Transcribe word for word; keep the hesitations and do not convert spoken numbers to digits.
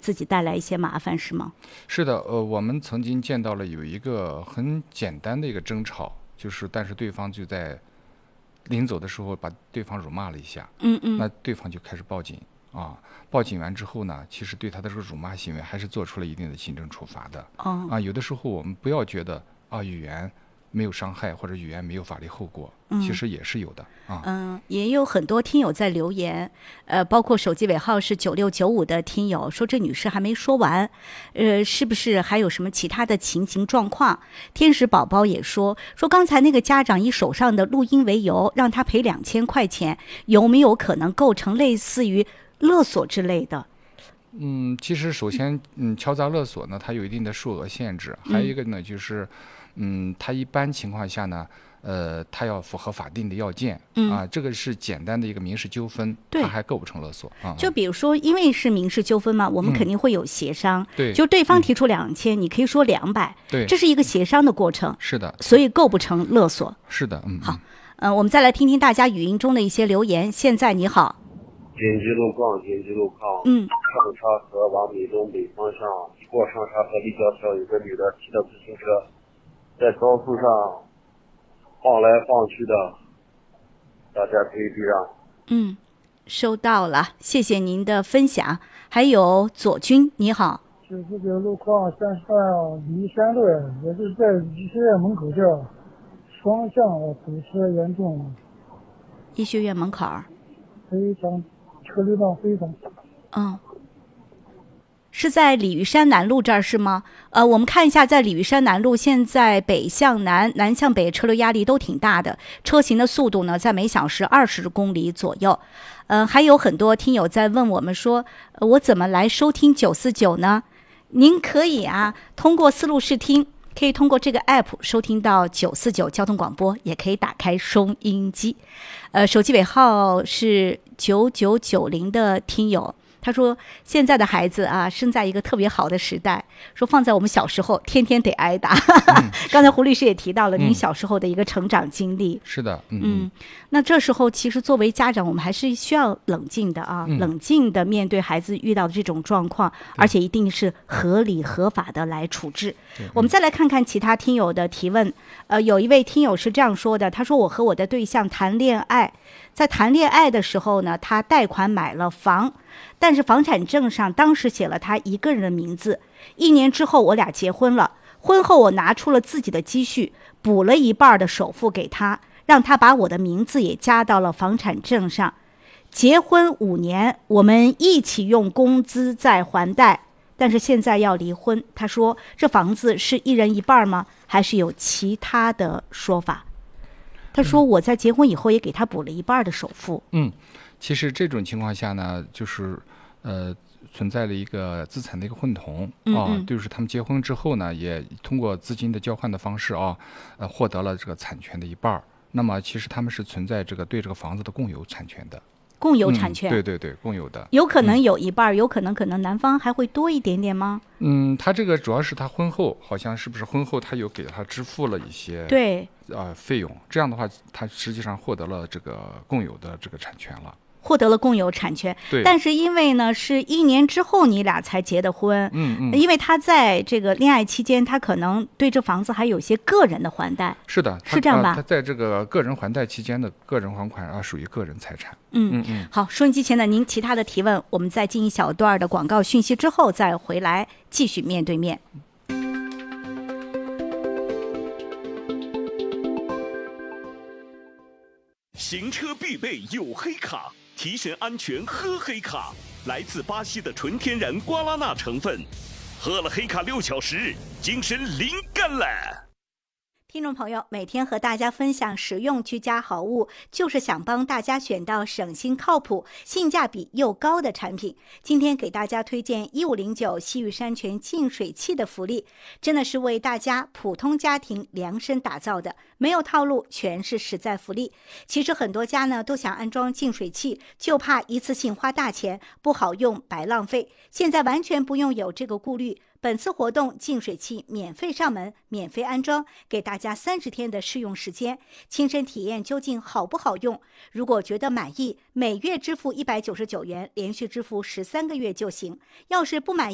自己带来一些麻烦，是吗？ 是的，呃，我们曾经见到了有一个很简单的一个争吵，就是但是对方就在临走的时候把对方辱骂了一下， 嗯嗯， 那对方就开始报警啊，报警完之后呢，其实对他的这个辱骂行为还是做出了一定的行政处罚的。 哦， 啊，有的时候我们不要觉得啊语言没有伤害或者语言没有法律后果， 嗯其实也是有的啊。 嗯，也有很多听友在留言，呃，包括手机尾号是九六九五的听友说这女士还没说完，呃，是不是还有什么其他的情形状况？天使宝宝也说说刚才那个家长以手上的录音为由让他赔两千块钱，有没有可能构成类似于勒索之类的？ 嗯，其实首先，嗯，敲诈勒索呢，它有一定的数额限制，还有一个呢，就是嗯，它一般情况下呢，呃，它要符合法定的要件， 嗯啊，这个是简单的一个民事纠纷， 对它还构不成勒索啊。 就比如说，因为是民事纠纷嘛，我们嗯肯定会有协商。 对就对方提出两千、你可以说两百， 对， 这是一个协商的过程， 是的， 所以构不成勒索。 是的，嗯， 好，嗯、呃，我们再来听听大家语音中的一些留言。现在你好， 紧急路况，紧急路况。 嗯， 上沙河往闽东北方向，一过上沙河立交桥，有个女的骑的自行车，在高速上晃来晃去的，大家可以避让。 嗯，收到了，谢谢您的分享。还有左军，你好， 九十九路况三十二梨山路，也是在医学院门口这，双向堵车严重， 医学院门口儿， 非常车流量非常大。 嗯，是在鲤鱼山南路这儿是吗？呃，我们看一下，在鲤鱼山南路，现在北向南、南向北车流压力都挺大的，车行的速度呢在每小时二十公里左右。呃，还有很多听友在问我们说，呃、我怎么来收听九四九呢？您可以啊，通过思路视听，可以通过这个 app 收听到九四九交通广播，也可以打开收音机。呃，手机尾号是九九九零的听友。他说现在的孩子啊，生在一个特别好的时代，说放在我们小时候天天得挨打。嗯、刚才胡律师也提到了您小时候的一个成长经历。 嗯、是的，嗯, 嗯，那这时候其实作为家长，我们还是需要冷静的啊， 嗯、 冷静的面对孩子遇到的这种状况，而且一定是合理合法的来处置。我们再来看看其他听友的提问。呃，有一位听友是这样说的，他说我和我的对象谈恋爱，在谈恋爱的时候呢，他贷款买了房，但是房产证上当时写了他一个人的名字。一年之后我俩结婚了，婚后我拿出了自己的积蓄，补了一半的首付给他，让他把我的名字也加到了房产证上。结婚五年，我们一起用工资在还贷，但是现在要离婚。他说这房子是一人一半吗？还是有其他的说法？他说我在结婚以后也给他补了一半的首付。 嗯，其实这种情况下呢，就是呃存在了一个资产的一个混同啊、嗯嗯，就是他们结婚之后呢，也通过资金的交换的方式啊，呃获得了这个产权的一半。那么其实他们是存在这个对这个房子的共有产权的。 共有产权、 嗯、对对对，共有的， 有可能有一半、嗯、有可能可能男方还会多一点点吗？ 嗯，他这个主要是他婚后好像是不是婚后他有给他支付了一些对呃费用，这样的话他实际上获得了这个共有的这个产权了。 获得了共有产权， 对， 但是因为呢是一年之后你俩才结的婚， 嗯嗯， 因为他在这个恋爱期间，他可能对这房子还有些个人的还贷， 是的， 是这样吧？ 呃、他在这个个人还贷期间的个人还款啊，属于个人财产。 嗯嗯嗯， 好，收音机前的您其他的提问，我们在进一小段的广告讯息之后再回来继续面对面。 行车必备有黑卡。提神安全喝黑卡，来自巴西的纯天然瓜拉纳成分，喝了黑卡六小时，精神灵感了。 听众朋友，每天和大家分享实用居家好物，就是想帮大家选到省心靠谱、性价比又高的产品。今天给大家推荐一五零九西域山泉净水器的福利，真的是为大家普通家庭量身打造的，没有套路，全是实在福利。其实很多家呢都想安装净水器，就怕一次性花大钱，不好用白浪费。现在完全不用有这个顾虑。本次活动净水器免费上门，免费安装，给大家三十天的试用时间，亲身体验究竟好不好用。如果觉得满意，每月支付一百九十九元，连续支付十三个月就行。要是不满意